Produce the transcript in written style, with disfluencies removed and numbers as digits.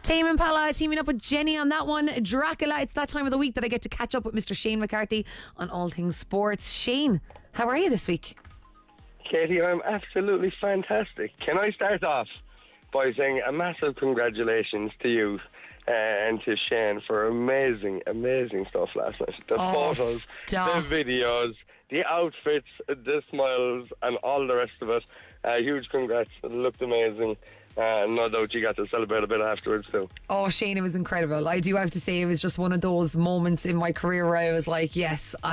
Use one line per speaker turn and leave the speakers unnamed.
Tame Impala teaming up with Jenny on that one. Dracula, it's that time of the week that I get to catch up with Mr. Shane McCarthy on all things sports. Shane, how are you this week?
Katie, I'm absolutely fantastic. Can I start off by saying a massive congratulations to you and to Shane for amazing stuff last night. The photos,
stop.
the videos, the outfits, the smiles, and all the rest of it. Huge congrats. It looked amazing. No doubt you got to celebrate a bit afterwards too.
Oh, Shane, it was incredible. I do have to say it was just one of those moments in my career where I was like, yes,